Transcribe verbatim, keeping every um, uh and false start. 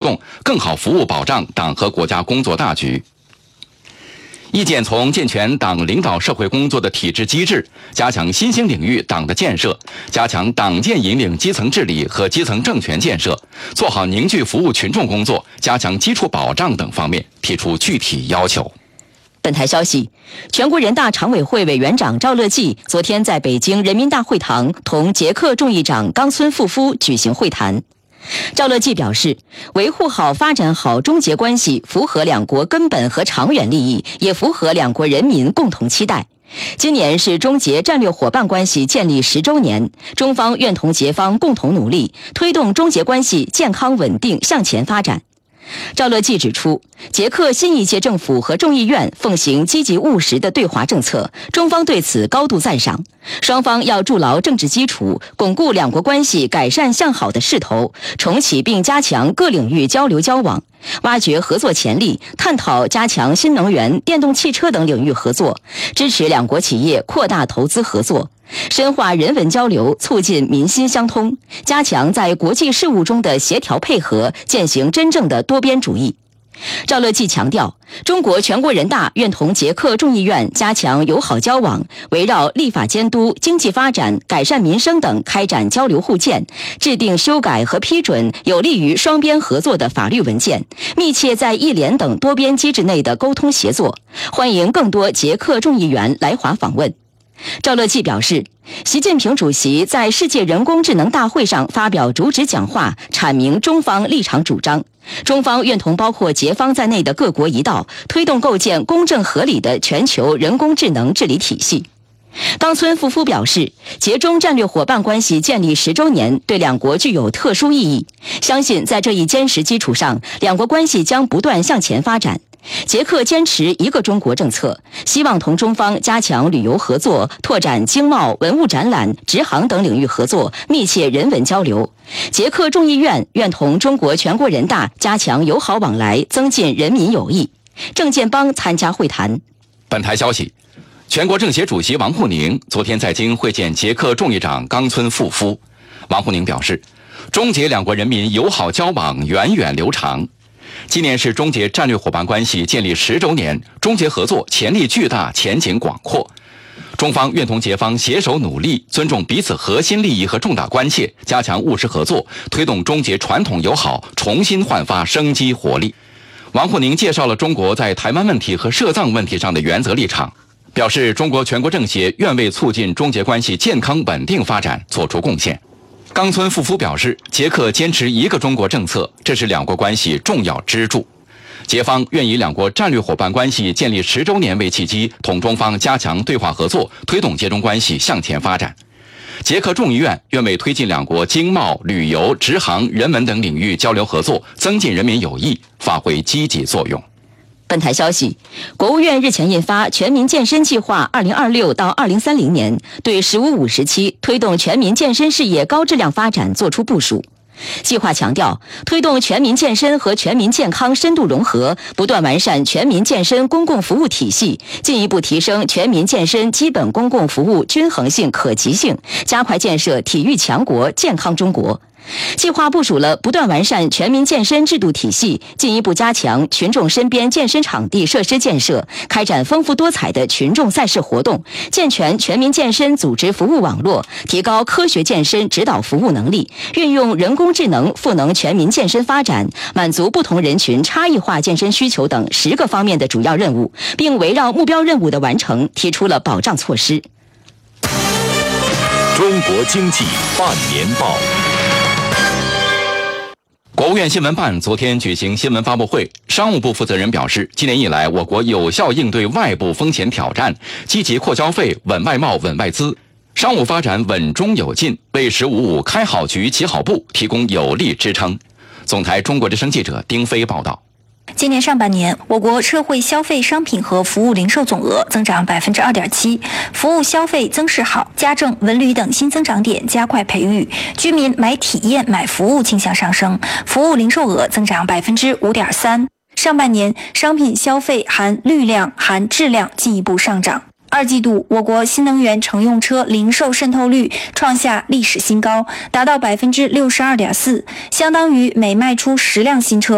动，更好服务保障党和国家工作大局。意见从健全党领导社会工作的体制机制，加强新兴领域党的建设，加强党建引领基层治理和基层政权建设，做好凝聚服务群众工作，加强基础保障等方面提出具体要求。 本台消息，全国人大常委会委员长赵乐际昨天在北京人民大会堂同捷克众议长冈村富夫举行会谈。赵乐际表示，维护好、发展好中捷关系，符合两国根本和长远利益，也符合两国人民共同期待。今年是中捷战略伙伴关系建立十周年，中方愿同捷方共同努力，推动中捷关系健康稳定向前发展。赵乐际指出，捷克新一届政府和众议院奉行积极务实的对华政策，中方对此高度赞赏。双方要筑牢政治基础，巩固两国关系改善向好的势头，重启并加强各领域交流交往，挖掘合作潜力，探讨加强新能源、电动汽车等领域合作，支持两国企业扩大投资合作，深化人文交流，促进民心相通，加强在国际事务中的协调配合，践行真正的多边主义。赵乐际强调，中国全国人大愿同捷克众议院加强友好交往，围绕立法监督、经济发展、改善民生等开展交流互鉴，制定修改和批准有利于双边合作的法律文件，密切在议联等多边机制内的沟通协作，欢迎更多捷克众议员来华访问。赵乐际表示，习近平主席在世界人工智能大会上发表主旨讲话，阐明中方立场主张。中方愿同包括捷方在内的各国一道，推动构建公正合理的全球人工智能治理体系。冈村富夫表示，捷中战略伙伴关系建立十周年对两国具有特殊意义，相信在这一坚实基础上，两国关系将不断向前发展。捷克坚持一个中国政策，希望同中方加强旅游合作，拓展经贸、文物展览、直航等领域合作，密切人文交流。捷克众议院愿同中国全国人大加强友好往来，增进人民友谊。郑建邦参加会谈。 本台消息，全国政协主席王沪宁昨天在京会见捷克众议长冈村富夫。王沪宁表示，中捷两国人民友好交往源远流长。今年是中捷战略伙伴关系建立十周年，中捷合作潜力巨大，前景广阔。中方愿同捷方携手努力，尊重彼此核心利益和重大关切，加强务实合作，推动中捷传统友好重新焕发生机活力。王沪宁介绍了中国在台湾问题和涉藏问题上的原则立场，表示中国全国政协愿为促进中捷关系健康稳定发展作出贡献。冈村富夫表示，捷克坚持一个中国政策，这是两国关系重要支柱。捷方愿以两国战略伙伴关系建立十周年为契机，同中方加强对话合作，推动捷中关系向前发展。捷克众议院愿为推进两国经贸、旅游、直航、人文等领域交流合作，增进人民友谊，发挥积极作用。 本台消息，国务院日前印发《全民健身计划（二零二六到二零三零年）》，对“十五五”时期推动全民健身事业高质量发展作出部署。计划强调，推动全民健身和全民健康深度融合，不断完善全民健身公共服务体系，进一步提升全民健身基本公共服务均衡性、可及性，加快建设体育强国、健康中国。计划部署了不断完善全民健身制度体系，进一步加强群众身边健身场地设施建设，开展丰富多彩的群众赛事活动，健全全民健身组织服务网络，提高科学健身指导服务能力，运用人工智能赋能全民健身发展，满足不同人群差异化健身需求等十个方面的主要任务，并围绕目标任务的完成提出了保障措施。 中国经济半年报。 国务院新闻办昨天举行新闻发布会，商务部负责人表示，今年以来，我国有效应对外部风险挑战，积极扩消费、稳外贸、稳外资，商务发展稳中有进，为“十五五”开好局、起好步提供有力支撑。总台中国之声记者丁飞报道。 今年上半年，我国社会消费商品和服务零售总额增长百分之二点七，服务消费增势好，家政、文旅等新增长点加快培育，居民买体验、买服务倾向上升，服务零售额增长百分之五点三。上半年商品消费含绿量、含质量进一步上涨。二季度，我国新能源乘用车零售渗透率创下历史新高，达到百分之六十二点四，相当于每卖出十辆新车